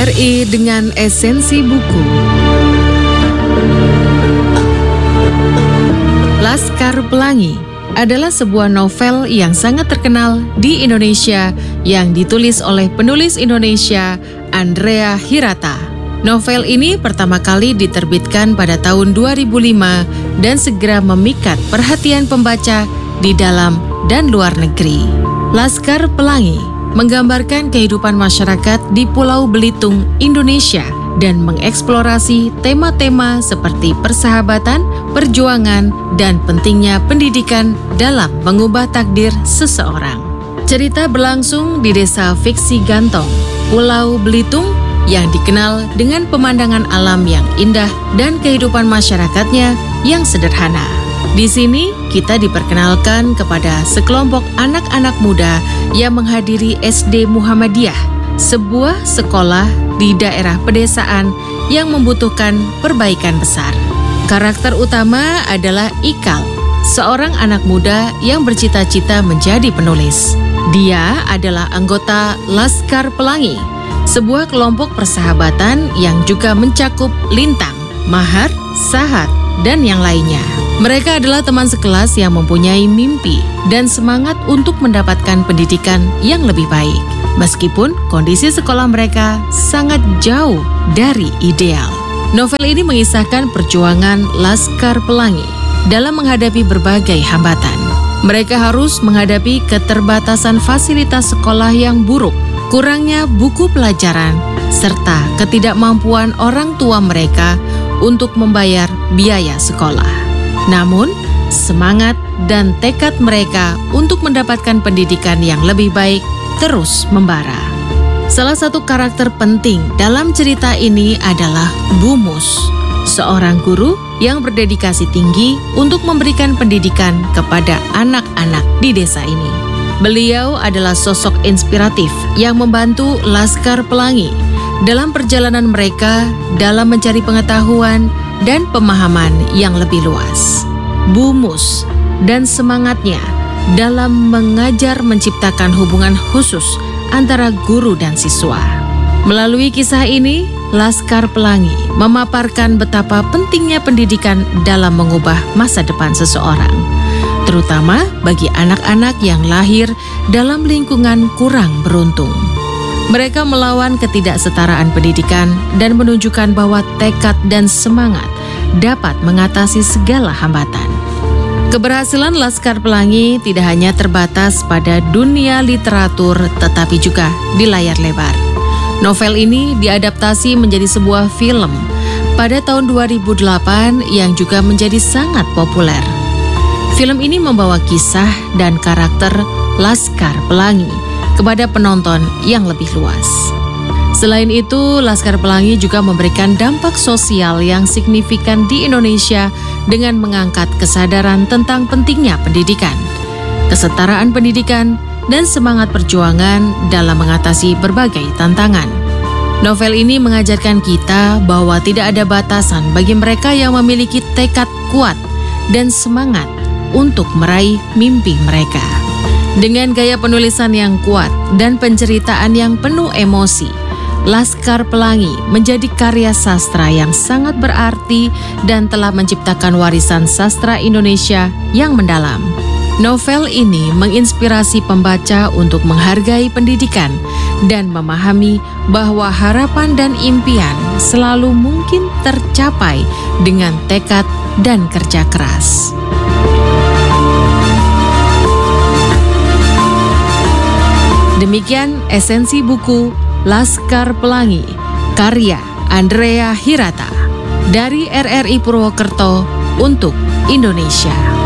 RRI dengan esensi buku. Laskar Pelangi adalah sebuah novel yang sangat terkenal di Indonesia yang ditulis oleh penulis Indonesia Andrea Hirata. Novel ini pertama kali diterbitkan pada tahun 2005 dan segera memikat perhatian pembaca di dalam dan luar negeri. Laskar Pelangi menggambarkan kehidupan masyarakat di Pulau Belitung, Indonesia, dan mengeksplorasi tema-tema seperti persahabatan, perjuangan, dan pentingnya pendidikan dalam mengubah takdir seseorang. Cerita berlangsung di desa Fiksi Gantong, Pulau Belitung, yang dikenal dengan pemandangan alam yang indah dan kehidupan masyarakatnya yang sederhana. Di sini, kita diperkenalkan kepada sekelompok anak-anak muda yang menghadiri SD Muhammadiyah, sebuah sekolah di daerah pedesaan yang membutuhkan perbaikan besar. Karakter utama adalah Ikal, seorang anak muda yang bercita-cita menjadi penulis. Dia adalah anggota Laskar Pelangi, sebuah kelompok persahabatan yang juga mencakup Lintang, Mahar, Sahat, dan yang lainnya. Mereka adalah teman sekelas yang mempunyai mimpi dan semangat untuk mendapatkan pendidikan yang lebih baik, meskipun kondisi sekolah mereka sangat jauh dari ideal. Novel ini mengisahkan perjuangan Laskar Pelangi dalam menghadapi berbagai hambatan. Mereka harus menghadapi keterbatasan fasilitas sekolah yang buruk, kurangnya buku pelajaran, serta ketidakmampuan orang tua mereka untuk membayar biaya sekolah. Namun, semangat dan tekad mereka untuk mendapatkan pendidikan yang lebih baik terus membara. Salah satu karakter penting dalam cerita ini adalah Bu Mus, seorang guru yang berdedikasi tinggi untuk memberikan pendidikan kepada anak-anak di desa ini. Beliau adalah sosok inspiratif yang membantu Laskar Pelangi dalam perjalanan mereka dalam mencari pengetahuan dan pemahaman yang lebih luas. Bu Mus dan semangatnya dalam mengajar menciptakan hubungan khusus antara guru dan siswa. Melalui kisah ini, Laskar Pelangi memaparkan betapa pentingnya pendidikan dalam mengubah masa depan seseorang, terutama bagi anak-anak yang lahir dalam lingkungan kurang beruntung. Mereka melawan ketidaksetaraan pendidikan dan menunjukkan bahwa tekad dan semangat dapat mengatasi segala hambatan. Keberhasilan Laskar Pelangi tidak hanya terbatas pada dunia literatur, tetapi juga di layar lebar. Novel ini diadaptasi menjadi sebuah film pada tahun 2008 yang juga menjadi sangat populer. Film ini membawa kisah dan karakter Laskar Pelangi kepada penonton yang lebih luas. Selain itu, Laskar Pelangi juga memberikan dampak sosial yang signifikan di Indonesia dengan mengangkat kesadaran tentang pentingnya pendidikan, kesetaraan pendidikan, dan semangat perjuangan dalam mengatasi berbagai tantangan. Novel ini mengajarkan kita bahwa tidak ada batasan bagi mereka yang memiliki tekad kuat dan semangat untuk meraih mimpi mereka. Dengan gaya penulisan yang kuat dan penceritaan yang penuh emosi, Laskar Pelangi menjadi karya sastra yang sangat berarti dan telah menciptakan warisan sastra Indonesia yang mendalam. Novel ini menginspirasi pembaca untuk menghargai pendidikan dan memahami bahwa harapan dan impian selalu mungkin tercapai dengan tekad dan kerja keras. Demikian esensi buku Laskar Pelangi, karya Andrea Hirata, dari RRI Purwokerto untuk Indonesia.